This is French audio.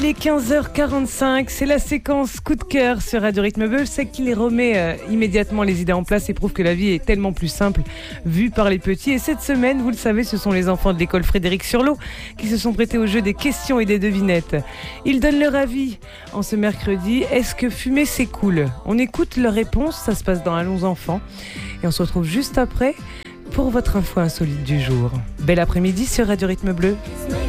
Il est 15h45, c'est la séquence coup de cœur sur Radio Rythme Bleu. Je sais qu'il les remet immédiatement les idées en place et prouve que la vie est tellement plus simple vue par les petits. Et cette semaine, vous le savez, ce sont les enfants de l'école Frédéric Surlot qui se sont prêtés au jeu des questions et des devinettes. Ils donnent leur avis en ce mercredi. Est-ce que fumer c'est cool ? On écoute leurs réponses, ça se passe dans Allons enfants. Et on se retrouve juste après pour votre info insolite du jour. Bel après-midi sur Radio Rythme Bleu.